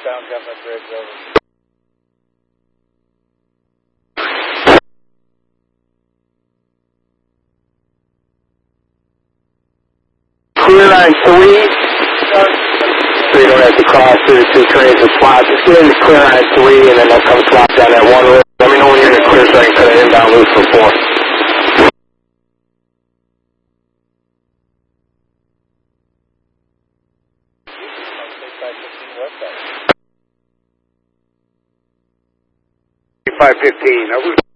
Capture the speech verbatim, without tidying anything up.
southbound Government Bridge, over. Clear line three. So you don't have to cross through the two trains and swap. Just get into clear line three and then they'll come swap down that one road. Let me know when you're in the clear so I can cut an inbound loop for four. five fifteen, over.